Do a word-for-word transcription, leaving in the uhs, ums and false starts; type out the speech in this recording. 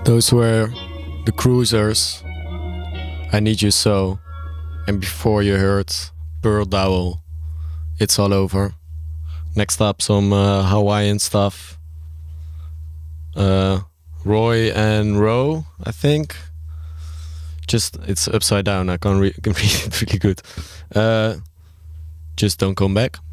Those were the Cruisers. I Need You So. And before you heard Pearl Dowell, It's All Over. Next up, some uh, Hawaiian stuff. Uh, Roy and Roe, I think. Just, it's upside down. I can't re- can read it really good. Uh, just Don't Come Back.